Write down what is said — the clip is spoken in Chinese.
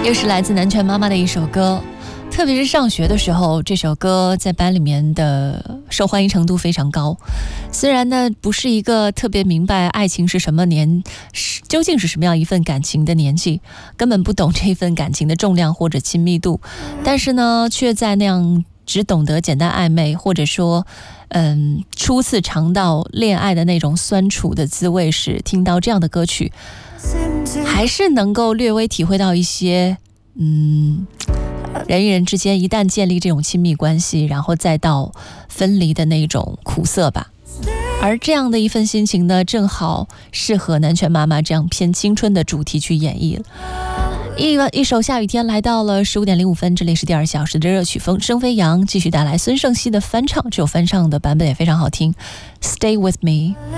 又是来自南拳妈妈的一首歌，特别是上学的时候，这首歌在班里面的受欢迎程度非常高。虽然呢不是一个特别明白爱情是什么究竟是什么样一份感情的年纪，根本不懂这份感情的重量或者亲密度，但是呢却在那样只懂得简单暧昧，或者说初次尝到恋爱的那种酸楚的滋味时，听到这样的歌曲，还是能够略微体会到一些人与人之间一旦建立这种亲密关系，然后再到分离的那种苦涩吧。而这样的一份心情呢，正好适合南拳妈妈这样偏青春的主题去演绎了。一首下雨天来到了15点05分，这里是第2小时的热曲风，声飞扬继续带来孙盛希的翻唱，这首翻唱的版本也非常好听， Stay with me。